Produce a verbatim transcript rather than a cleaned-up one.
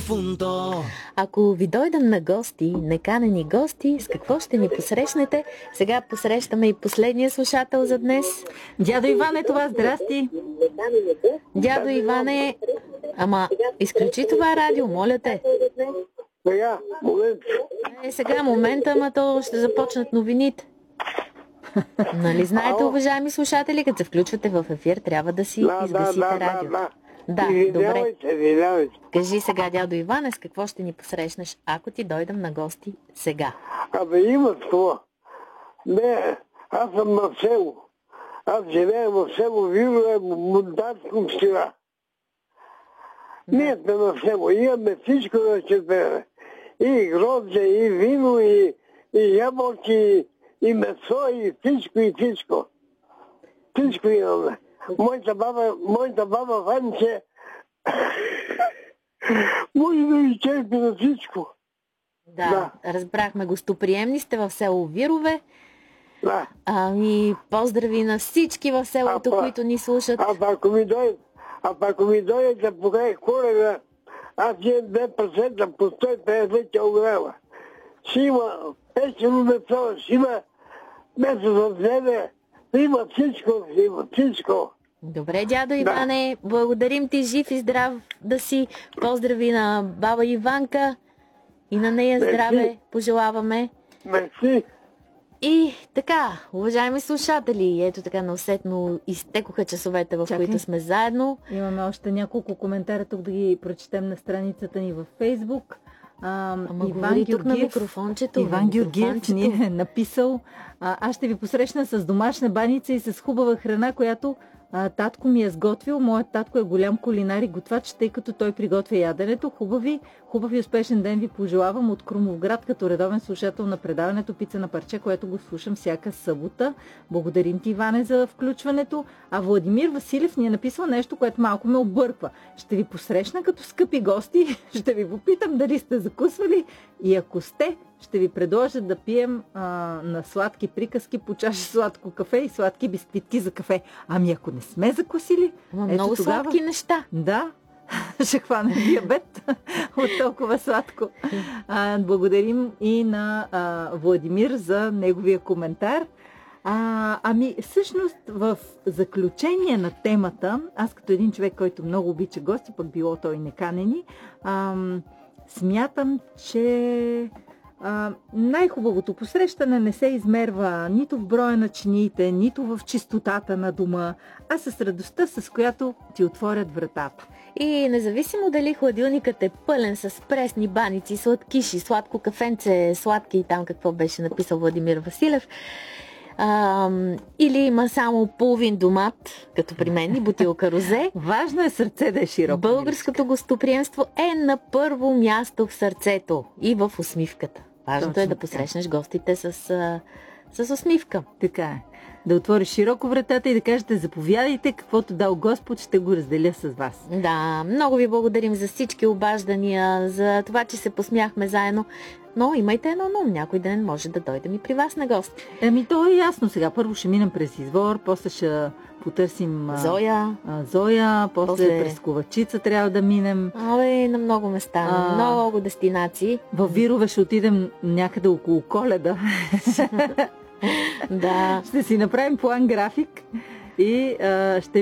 difunto. Ако ви дойдем на гости, неканени гости, с какво ще ни посрещнете? Сега посрещаме и последния слушател за днес. Дядо Иване, това здрасти! Дядо Иване, ама изключи това радио, моля те. Сега, момент. Е, сега момента, ама то ще започнат новините. Нали знаете, уважаеми слушатели, като се включвате в ефир, трябва да си Да, изгасите да, да, радиото. да, Да, добре. Извинявайте, извинявайте. Кажи сега, дядо Иване, с какво ще ни посрещнеш, ако ти дойдем на гости сега? Абе има това. Не, аз съм на село. Аз живея в село Вирове, Монтанска община. Ние сме на село, имаме всичко да четеме. И грозде, и вино, и, и ябълки, и месо, и всичко, и всичко. Всичко имаме. Моята баба, моята баба Ванче може да ви черпи на всичко. Да, да, разбрахме, гостоприемни сте в село Вирове. Да. Ами, поздрави на всички в селото, А, които ни слушат. А ако ми дойдат, а ако ми дойдете да покрай Коледа, аз имам две процента по сто и петдесет килограма. Ще има печено месо, ще има месо за вземе, ще има всичко, ще има всичко. Добре, дядо Иване, да. Благодарим ти, жив и здрав да си. Поздрави на баба Иванка и на нея здраве Мерси. Пожелаваме. Мерси. И така, уважаеми слушатели, ето така неусетно изтекоха часовете, в Чакай. които сме заедно. Имаме още няколко коментара тук да ги прочетем на страницата ни във Фейсбук. А, Ама говори тук на микрофончето. Иван на Георгиев микрофончето. ни е написал: а, аз ще ви посрещна с домашна баница и с хубава храна, която а, татко ми е сготвил. Моят татко е голям кулинар и готвач, тъй като той приготвя яденето. Хубави, хубав и успешен ден ви пожелавам от Крумовград, като редовен слушател на предаването Пица на парче, което го слушам всяка събота. Благодарим ти, Иване, за включването. А Владимир Василев ни е написал нещо, което малко ме обърква. Ще ви посрещна като скъпи гости, ще ви попитам дали сте закусвали и ако сте, ще ви предложа да пием а, на сладки приказки по чаша сладко кафе и сладки бисквитки за кафе. Ами ако не сме закусили, Ама ето много тогава... сладки неща. Да, ще хване диабет от толкова сладко. А, благодарим и на а, Владимир за неговия коментар. А, ами, всъщност, в заключение на темата, аз като един човек, който много обича гости, пък било той неканени, ам, смятам, че а, най-хубавото посрещане не се измерва нито в броя на чиниите, нито в чистотата на дома, а с радостта, с която ти отворят вратата. И независимо дали хладилникът е пълен с пресни баници, сладкиши, сладко кафенце, сладки и там какво беше написал Владимир Василев, а, или има само половин домат, като при мен, и бутилка розе, Важно е сърце да е широко. българското гостоприемство е на първо място в сърцето и в усмивката. Важното Точно е да така. посрещнеш гостите с, а, с усмивка. Така е. Да отвориш широко вратата и да кажете: заповядайте, каквото дал Господ, ще го разделя с вас. Да, много ви благодарим за всички обаждания, за това, че се посмяхме заедно. Но имайте едно ум, някой ден може да дойдем и при вас на гости. Еми, то е ясно сега. Първо ще минем през Извор, после ще потърсим а, Зоя. а, Зоя, после, После- през Ковачица трябва да минем. Абе, на много места, на А. много дестинации. В Вирове ще отидем някъде около Коледа. Да. Ще си направим план график и а, ще